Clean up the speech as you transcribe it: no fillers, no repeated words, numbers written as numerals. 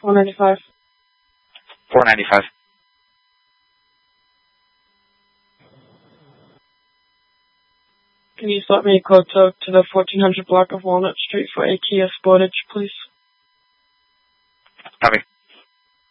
$495. $495. Can you slot me a quote to the 1400 block of Walnut Street for a Kia Sportage, please? Copy.